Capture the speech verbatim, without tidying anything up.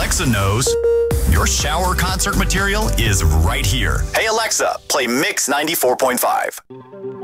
Alexa knows your shower concert material is right here. Hey Alexa, play Mix ninety-four point five.